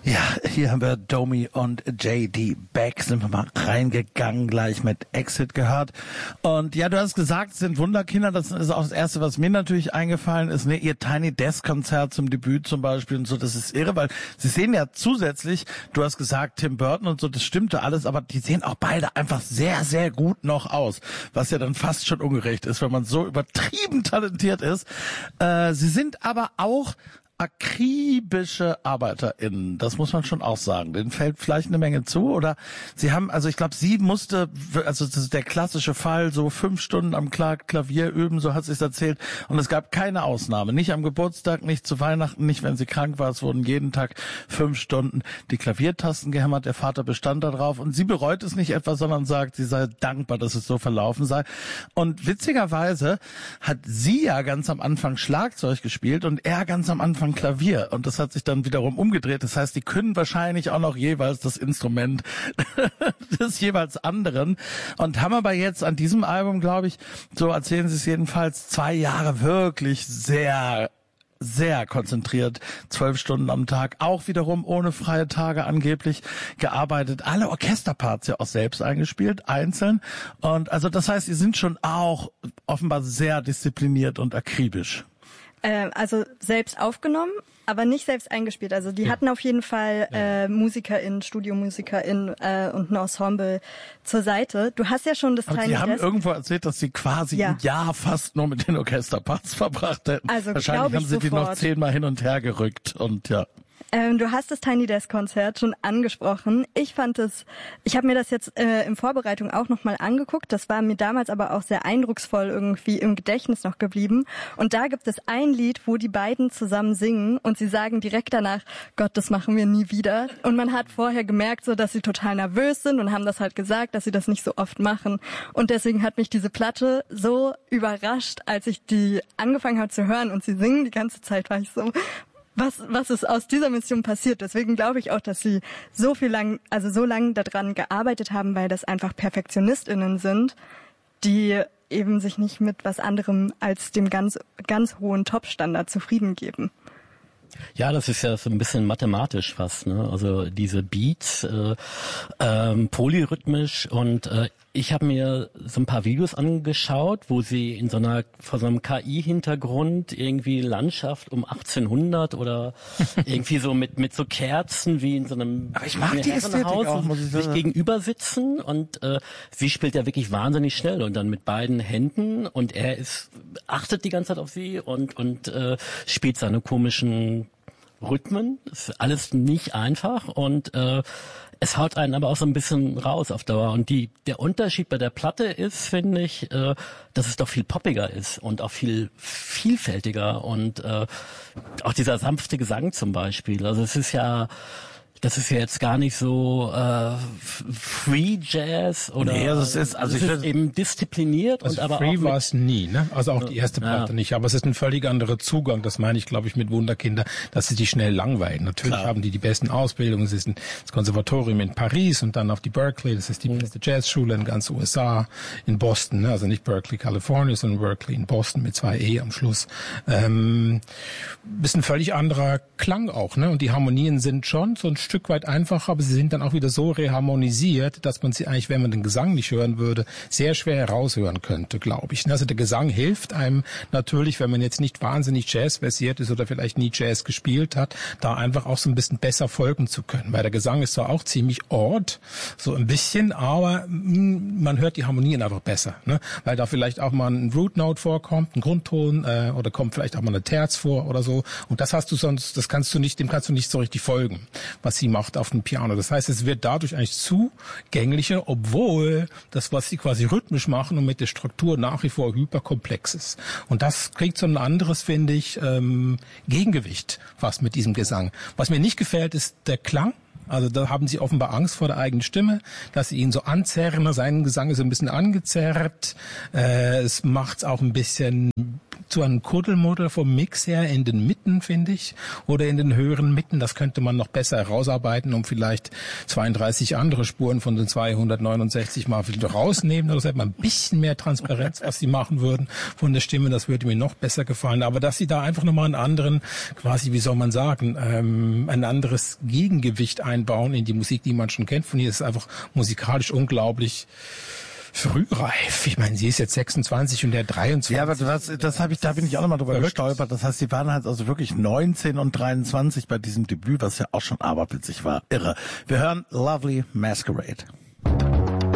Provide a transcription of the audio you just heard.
Ja, hier haben wir Domi und JD Beck, sind wir mal reingegangen, gleich mit Exit gehört. Und ja, du hast gesagt, es sind Wunderkinder, das ist auch das Erste, was mir natürlich eingefallen ist, ne, ihr Tiny Desk Konzert zum Debüt zum Beispiel und so, das ist irre, weil sie sehen ja zusätzlich, du hast gesagt, Tim Burton und so, das stimmte alles, aber die sehen auch beide einfach sehr, sehr gut noch aus, was ja dann fast schon ungerecht ist, wenn man so übertrieben talentiert ist. Sie sind aber auch akribische ArbeiterInnen, das muss man schon auch sagen. Denen fällt vielleicht eine Menge zu, oder sie haben, also ich glaube, sie musste, also das ist der klassische Fall, so 5 Stunden am Klavier üben, so hat sie es erzählt, und es gab keine Ausnahme, nicht am Geburtstag, nicht zu Weihnachten, nicht wenn sie krank war, es wurden jeden Tag 5 Stunden die Klaviertasten gehämmert, der Vater bestand da drauf und sie bereut es nicht etwa, sondern sagt, sie sei dankbar, dass es so verlaufen sei. Und witzigerweise hat sie ja ganz am Anfang Schlagzeug gespielt und er ganz am Anfang Klavier, und das hat sich dann wiederum umgedreht. Das heißt, die können wahrscheinlich auch noch jeweils das Instrument des jeweils anderen und haben aber jetzt an diesem Album, glaube ich, so erzählen sie es jedenfalls, 2 Jahre wirklich sehr konzentriert, 12 Stunden am Tag, auch wiederum ohne freie Tage angeblich gearbeitet, alle Orchesterparts ja auch selbst eingespielt, einzeln, und also das heißt, sie sind schon auch offenbar sehr diszipliniert und akribisch. Also selbst aufgenommen, aber nicht selbst eingespielt. Also die hatten auf jeden Fall MusikerInnen, StudiomusikerInnen und ein Ensemble zur Seite. Du hast ja schon das Tiny Desk. Sie haben irgendwo erzählt, dass sie quasi ein Jahr fast nur mit den Orchesterparts verbracht hätten. Also wahrscheinlich haben sie sofort. die noch 10-mal hin und her gerückt und ja. Du hast das Tiny Desk Konzert schon angesprochen. Ich habe mir das jetzt in Vorbereitung auch nochmal angeguckt. Das war mir damals aber auch sehr eindrucksvoll irgendwie im Gedächtnis noch geblieben. Und da gibt es ein Lied, wo die beiden zusammen singen und sie sagen direkt danach, Gott, das machen wir nie wieder. Und man hat vorher gemerkt, so, dass sie total nervös sind und haben das halt gesagt, dass sie das nicht so oft machen. Und deswegen hat mich diese Platte so überrascht, als ich die angefangen habe zu hören und sie singen die ganze Zeit, war ich so, was ist aus dieser Mission passiert? Deswegen glaube ich auch, dass sie so lange daran gearbeitet haben, weil das einfach PerfektionistInnen sind, die eben sich nicht mit was anderem als dem ganz, ganz hohen Top-Standard zufrieden geben. Ja, das ist ja so ein bisschen mathematisch fast, ne? Also diese Beats, polyrhythmisch, und ich habe mir so ein paar Videos angeschaut, wo sie vor so einem KI-Hintergrund irgendwie Landschaft um 1800 oder irgendwie so mit so Kerzen wie in so einem Herrenhaus auch, sich gegenüber sitzen, und sie spielt ja wirklich wahnsinnig schnell und dann mit beiden Händen, und er achtet die ganze Zeit auf sie und spielt seine komischen Rhythmen. Das ist alles nicht einfach, und es haut einen aber auch so ein bisschen raus auf Dauer. Und der Unterschied bei der Platte ist, finde ich, dass es doch viel poppiger ist und auch viel vielfältiger, und auch dieser sanfte Gesang zum Beispiel. Also das ist ja jetzt gar nicht so Free Jazz oder es ist eben diszipliniert, also und aber Free auch war es nie, ne? Also auch die erste Platte nicht, aber es ist ein völlig anderer Zugang, das meine ich, glaube ich, mit Wunderkinder, dass sie sich schnell langweilen. Natürlich haben die besten Ausbildungen, es ist das Konservatorium in Paris und dann auf die Berkeley, das ist die beste Jazzschule in ganz USA, in Boston, ne? Also nicht Berkeley, Kalifornien, sondern Berkeley in Boston mit 2 E am Schluss. Ist ein völlig anderer Klang auch, ne? Und die Harmonien sind schon so ein Stück weit einfacher, aber sie sind dann auch wieder so reharmonisiert, dass man sie eigentlich, wenn man den Gesang nicht hören würde, sehr schwer heraushören könnte, glaube ich. Also der Gesang hilft einem natürlich, wenn man jetzt nicht wahnsinnig Jazz-versiert ist oder vielleicht nie Jazz gespielt hat, da einfach auch so ein bisschen besser folgen zu können, weil der Gesang ist zwar auch ziemlich odd, so ein bisschen, aber man hört die Harmonien einfach besser, ne? Weil da vielleicht auch mal ein Root Note vorkommt, ein Grundton, oder kommt vielleicht auch mal eine Terz vor oder so, und das hast du sonst, dem kannst du nicht so richtig folgen, was sie macht auf dem Piano. Das heißt, es wird dadurch eigentlich zugänglicher, obwohl das, was sie quasi rhythmisch machen und mit der Struktur nach wie vor hyperkomplex ist. Und das kriegt so ein anderes, finde ich, Gegengewicht fast mit diesem Gesang. Was mir nicht gefällt, ist der Klang. Also da haben sie offenbar Angst vor der eigenen Stimme, dass sie ihn so anzerren. Sein Gesang ist ein bisschen angezerrt. Es macht's auch ein bisschen zu einem Kuddelmuddel vom Mix her in den Mitten, finde ich, oder in den höheren Mitten. Das könnte man noch besser herausarbeiten, um vielleicht 32 andere Spuren von den 269 mal wieder rausnehmen. Oder hätte man ein bisschen mehr Transparenz, was sie machen würden von der Stimme. Das würde mir noch besser gefallen. Aber dass sie da einfach nochmal einen anderen, quasi, wie soll man sagen, ein anderes Gegengewicht einbauen in die Musik, die man schon kennt. Von ihr ist es einfach musikalisch unglaublich frühreif. Ich meine, sie ist jetzt 26 und der 23. Ja, aber da bin ich auch nochmal drüber gestolpert. Das heißt, sie waren halt also wirklich 19 und 23 bei diesem Debüt, was ja auch schon aberwitzig war. Irre. Wir hören Lovely Masquerade.